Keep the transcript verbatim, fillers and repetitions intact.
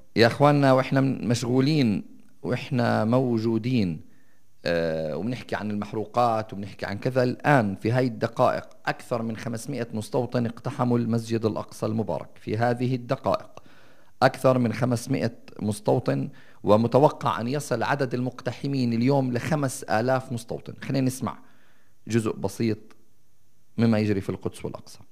يا اخواننا، واحنا مشغولين واحنا موجودين آه، وبنحكي عن المحروقات وبنحكي عن كذا، الآن في هاي الدقائق أكثر من خمسمائة مستوطن اقتحموا المسجد الأقصى المبارك. في هذه الدقائق أكثر من خمسمائة مستوطن، ومتوقع أن يصل عدد المقتحمين اليوم لخمس آلاف مستوطن. خلينا نسمع جزء بسيط مما يجري في القدس والأقصى.